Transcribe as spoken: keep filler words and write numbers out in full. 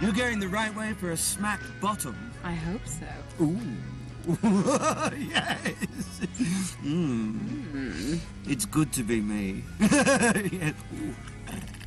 You're going the right way for a smacked bottom. I hope so. Ooh. Yes. Mm. Mm. It's good to be me. Yeah. Ooh.